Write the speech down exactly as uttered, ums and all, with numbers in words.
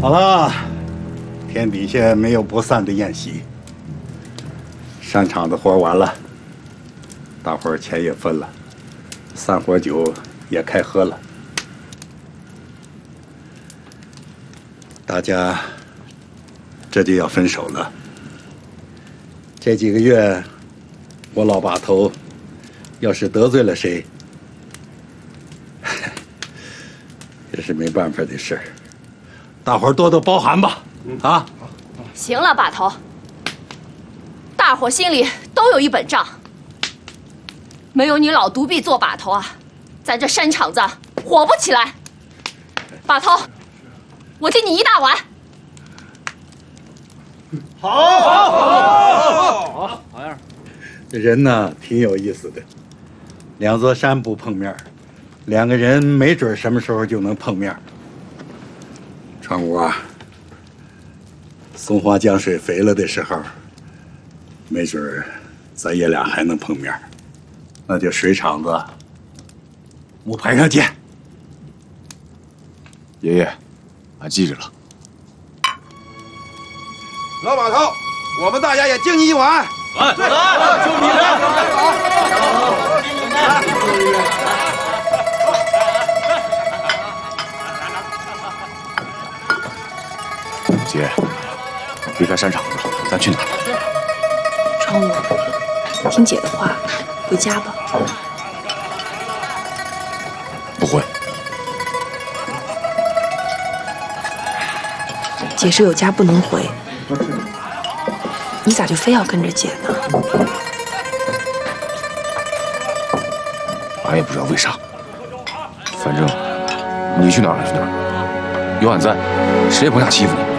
好了，天底下没有不散的宴席。山场的活完了，大伙儿钱也分了，散伙酒也开喝了，大家这就要分手了。这几个月，我老把头要是得罪了谁，也是没办法的事儿，大伙儿多多包涵吧。啊， 行了，把头，大伙心里都有一本账。没有你老独臂做把头啊，咱这山场子火不起来。把头，我敬你一大碗。 好，好，好，好，好，好样！这人呢，挺有意思的。两座山不碰面，两个人没准什么时候就能碰面。川武啊，松花江水肥了的时候，没准咱爷俩还能碰面。那就水场子木牌上见。 爷爷，俺记着了。 老把头，我们大家也敬你一碗。 来，来，就你来。姐，离开山场子，咱去哪儿？ 川武，听姐的话，回家吧。 不会。 姐是有家不能回。你咋就非要跟着姐呢？ 俺也不知道为啥，反正你去哪儿俺去哪儿，有俺在，谁也不想欺负你。